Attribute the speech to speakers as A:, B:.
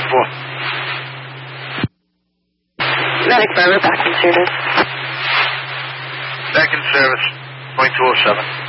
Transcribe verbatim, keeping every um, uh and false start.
A: for?
B: Medic Barber, back in service.
A: Back in service. Point two oh seven.